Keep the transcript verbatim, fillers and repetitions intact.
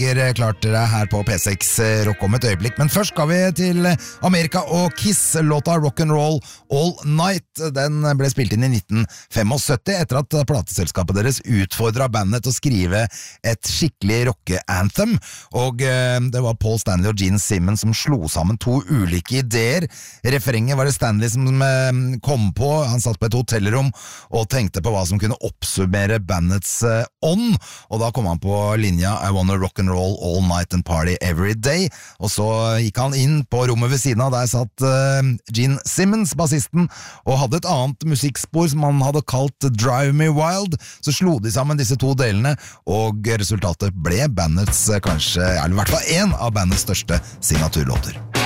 Klart dere her på P seks Rock om et øyeblikk, men først skal vi til Amerika og Kiss. Låta Rock'n'Roll All Night, den ble spilt inn i nitten syttifem etter at plateselskapet deres utfordret bandet til å skrive et skikkelig rocke-anthem, og det var Paul Stanley og Gene Simmons som slo sammen to ulike ideer. Refrenget var det Stanley som kom på. Han satt på et hotellrom og tenkte på hva som kunne oppsummere bandets ånd, og da kom han på linja I wanna rock'n'roll roll all night and party every day, og så gikk han inn på rommet ved siden av. Der satt uh, Gene Simmons, bassisten, og hadde et annet musikkspor som han hadde kalt Drive Me Wild. Så slo de sammen disse to delene, og resultatet ble bandets kanskje, eller i hvert fall en av bandets største signaturlåter.